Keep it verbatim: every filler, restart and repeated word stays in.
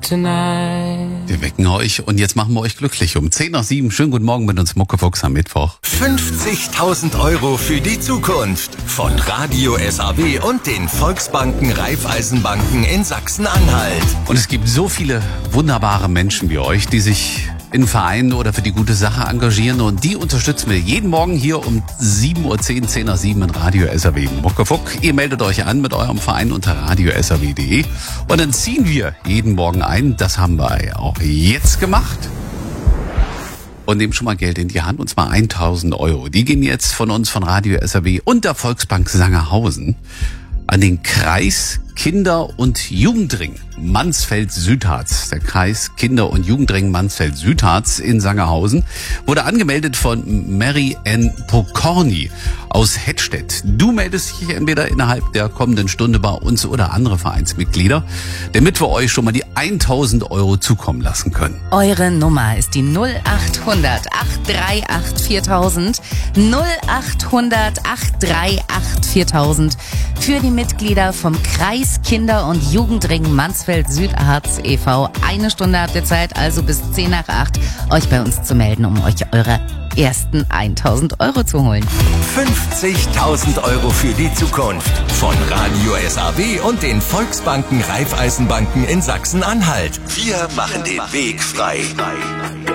tonight. Wir wecken euch und jetzt machen wir euch glücklich. Um zehn nach sieben, schönen guten Morgen mit uns Muckefuchs am Mittwoch. fünfzigtausend Euro für die Zukunft von Radio S A W und den Volksbanken Raiffeisenbanken in Sachsen-Anhalt. Und es gibt so viele wunderbare Menschen wie euch, die sich in Vereinen oder für die gute Sache engagieren, und die unterstützen wir jeden Morgen hier um sieben Uhr zehn, zehn nach sieben in Radio S A W Muckefuck. Ihr meldet euch an mit eurem Verein unter radio s a w punkt d e und dann ziehen wir jeden Morgen ein. Das haben wir auch jetzt gemacht. Und nehmen schon mal Geld in die Hand, und zwar tausend Euro. Die gehen jetzt von uns, von Radio S A W und der Volksbank Sangerhausen an den Kreis Kinder- und Jugendring Mansfeld-Südharz. Der Kreis Kinder- und Jugendring Mansfeld-Südharz in Sangerhausen wurde angemeldet von Mary Ann Pokorny aus Hettstedt. Du meldest dich entweder innerhalb der kommenden Stunde bei uns oder andere Vereinsmitglieder, damit wir euch schon mal die tausend Euro zukommen lassen können. Eure Nummer ist die null acht hundert acht drei acht viertausend, null acht hundert acht drei acht viertausend für die Mitglieder vom Kreis Kinder- und Jugendring Mansfeld-Südharz e V Eine Stunde habt ihr Zeit, also bis zehn nach acht, euch bei uns zu melden, um euch eure ersten tausend Euro zu holen. fünfzigtausend Euro für die Zukunft von Radio S A W und den Volksbanken Raiffeisenbanken in Sachsen-Anhalt. Wir machen den Weg frei.